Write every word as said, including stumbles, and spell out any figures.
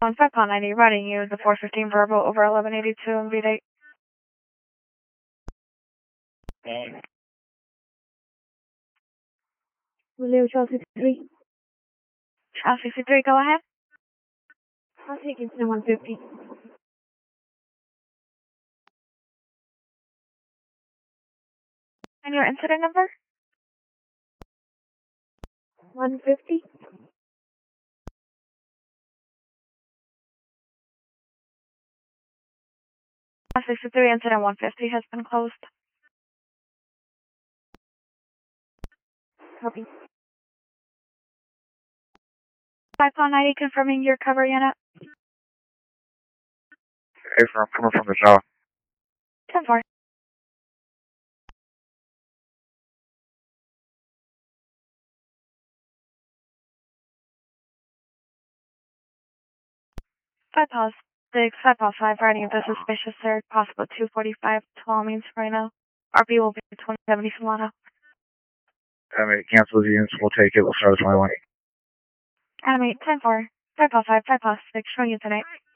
On five pound ninety, routing you the four fifteen verbal over eleven eighty-two and V eight. Julio, Charles sixty-three. Charles sixty-three, go ahead. I'll take incident one fifty. And your incident number? one fifty. Charles sixty-three, incident one fifty has been closed. Copy. five pound ninety, confirming your cover unit. Hey, sir, I'm coming from the south. ten four. Five pause. Six, five pause five, riding into suspicious third, possible two forty-five, twelve means right now. R P will be twenty seventy Solano. Animate, cancel the units, we'll take it, we'll start with twenty-one. Animate, ten four. five pause five, five pause six, showing you tonight.